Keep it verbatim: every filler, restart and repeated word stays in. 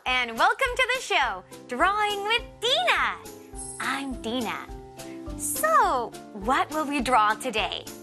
and welcome to the show, Drawing with Dina. I'm Dina. So, what will we draw today?